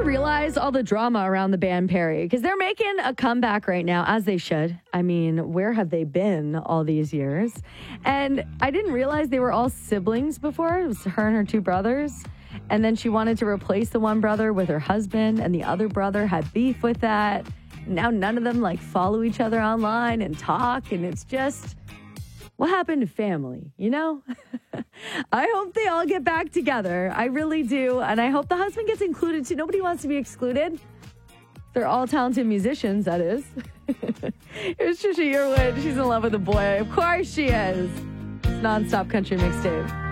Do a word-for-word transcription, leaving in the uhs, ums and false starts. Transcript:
realize all the drama around the band Perry? Because they're making a comeback right now, as they should. I mean, where have they been all these years? And I didn't realize they were all siblings before. It was her and her two brothers. And then she wanted to replace the one brother with her husband, and the other brother had beef with that. Now none of them like follow each other online and talk, and it's just, what happened to family, you know? I hope they all get back together. I really do. And I hope the husband gets included too. Nobody wants to be excluded. They're all talented musicians, that is. Here's Trisha Yearwood. She's in love with a boy. Of course she is. It's Nonstop Country Mixtape.